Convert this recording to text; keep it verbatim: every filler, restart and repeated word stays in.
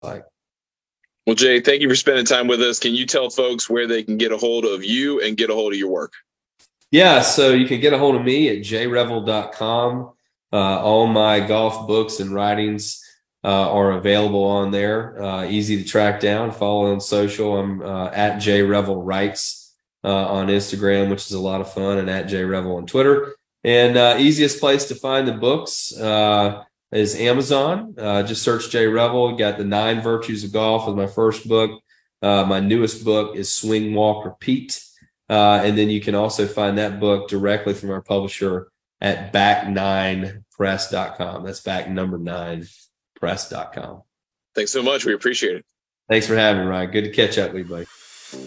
like. Well, Jay, thank you for spending time with us. Can you tell folks where they can get a hold of you and get a hold of your work? Yeah, so you can get a hold of me at j revel dot com. Uh, all my golf books and writings uh, are available on there. Uh, easy to track down. Follow on social. I'm uh, at jrevelwrites uh, on Instagram, which is a lot of fun, and at jrevel on Twitter. And uh, easiest place to find the books uh, is Amazon. Uh, just search Jay Revel. Got the Nine Virtues of Golf with my first book. Uh, my newest book is Swing, Walk, Repeat. Uh, and then you can also find that book directly from our publisher at back nine press dot com. That's back number nine press dot com. Thanks so much. We appreciate it. Thanks for having me, Ryan. Good to catch up with you, buddy.